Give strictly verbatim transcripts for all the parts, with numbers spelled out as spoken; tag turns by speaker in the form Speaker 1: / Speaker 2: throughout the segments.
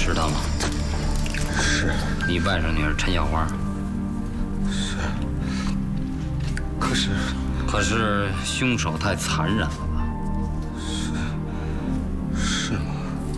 Speaker 1: 知道吗？
Speaker 2: 是。
Speaker 1: 你外甥女儿陈小花。
Speaker 2: 是。可是，
Speaker 1: 可是凶手太残忍了吧？
Speaker 2: 是。是吗？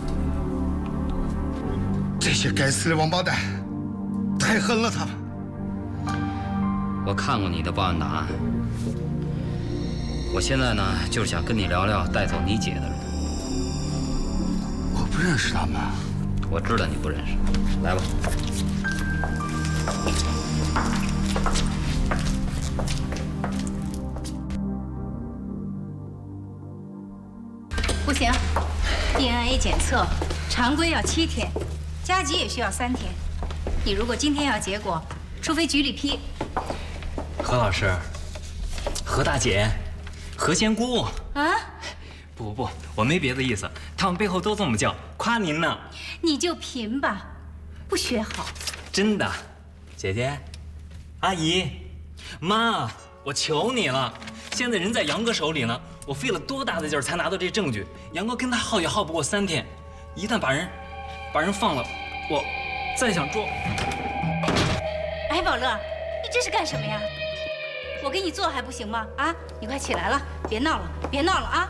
Speaker 2: 这些该死的王八蛋，太狠了他们！
Speaker 1: 我看过你的报案档案，我现在呢就是想跟你聊聊带走你姐的人。
Speaker 2: 我不认识他们。
Speaker 1: 我知道你不认识，来吧。
Speaker 3: 不行 ，D N A 检测常规要七天，加急也需要三天。你如果今天要结果，除非局里批。
Speaker 4: 何老师，何大姐，何仙姑。
Speaker 3: 啊？
Speaker 4: 不不不，我没别的意思，他们背后都这么叫，夸您呢。
Speaker 3: 你就贫吧，不学好。
Speaker 4: 真的，姐姐，阿姨，妈，我求你了，现在人在杨哥手里呢，我费了多大的劲儿才拿到这证据，杨哥跟他耗也耗不过三天，一旦把人，把人放了，我再想捉。
Speaker 3: 哎，宝乐，你这是干什么呀？我给你做还不行吗？啊，你快起来了，别闹了，别闹了啊！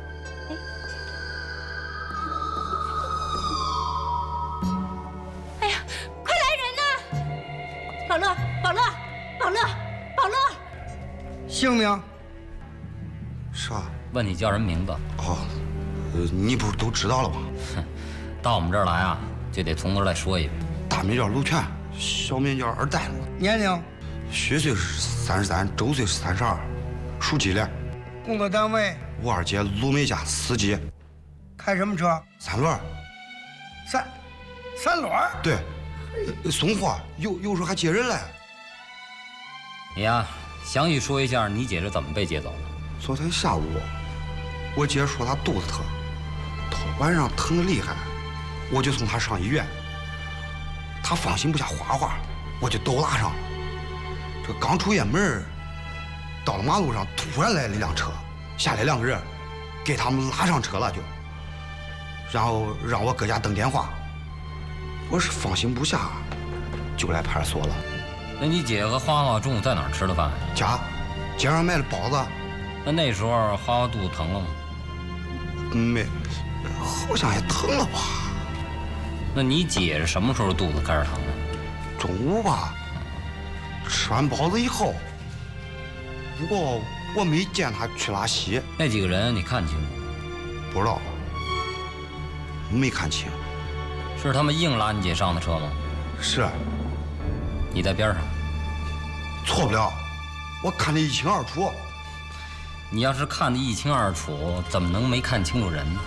Speaker 3: 哎，哎呀，快来人呐！宝乐，宝乐，宝乐，宝乐，
Speaker 2: 姓名？啥？
Speaker 1: 问你叫什么名字？
Speaker 2: 哦，呃，你不是都知道了吗？
Speaker 1: 哼，到我们这儿来啊，就得从头再说一遍。
Speaker 2: 大名叫陆全，小名叫二蛋。
Speaker 5: 年龄？
Speaker 2: 虚岁是三十三，周岁是三十二，属鸡的。
Speaker 5: 工作单位？
Speaker 2: 五二街卢美家司机。
Speaker 5: 开什么车？
Speaker 2: 三轮。
Speaker 5: 三，三轮？
Speaker 2: 对，送货，有有时候还接人来。
Speaker 1: 你呀，详细说一下你姐是怎么被接走的。
Speaker 2: 昨天下午，我姐说她肚子疼，到晚上疼得厉害，我就送她上医院。她放心不下花花，我就都拉上。这刚出院门，到了马路上，突然来了一辆车，下来两个人，给他们拉上车了就，然后让我搁家等电话。我是放心不下，就来派出所了。
Speaker 1: 那你姐和花花中午在哪儿吃的饭？
Speaker 2: 家，街上买了包子。
Speaker 1: 那那时候花花肚子疼了吗？
Speaker 2: 没，好像也疼了吧。
Speaker 1: 那你姐是什么时候肚子开始疼的？
Speaker 2: 中午吧，吃完包子以后。不过我没见她去拉稀。
Speaker 1: 那几个人你看清楚？
Speaker 2: 不知道，没看清。
Speaker 1: 是他们硬拉你姐上的车吗？
Speaker 2: 是。
Speaker 1: 你在边上。
Speaker 2: 错不了，我看得一清二楚。
Speaker 1: 你要是看得一清二楚，怎么能没看清楚人呢？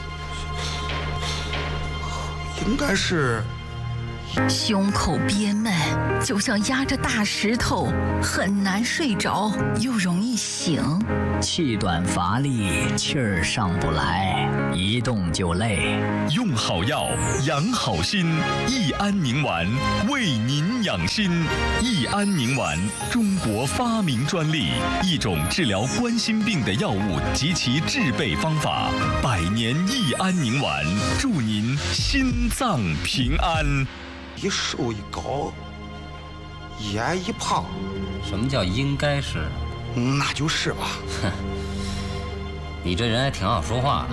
Speaker 2: 应该是
Speaker 6: 胸口憋闷，就像压着大石头，很难睡着，又容易醒。
Speaker 7: 气短乏力，气儿上不来，一动就累。
Speaker 8: 用好药，养好心，益安宁丸为您养心。益安宁丸，中国发明专利，一种治疗冠心病的药物及其制备方法。百年益安宁丸，祝您心脏平安。
Speaker 2: 一瘦一高，一矮一胖。
Speaker 1: 什么叫应该是？
Speaker 2: 那就是吧。
Speaker 1: 哼，你这人还挺好说话的。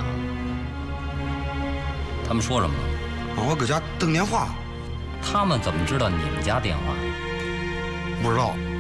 Speaker 1: 他们说什么了？
Speaker 2: 让我搁家等电话。
Speaker 1: 他们怎么知道你们家电话？
Speaker 2: 不知道。